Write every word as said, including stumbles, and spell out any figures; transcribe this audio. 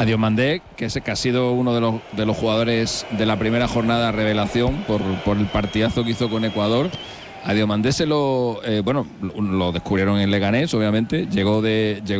a Diomandé, que, es, que ha sido uno de los, de los jugadores de la primera jornada revelación por, por el partidazo que hizo con Ecuador. A Diomandé se lo, eh, bueno, lo descubrieron en Leganés, obviamente, llegó de... Llegó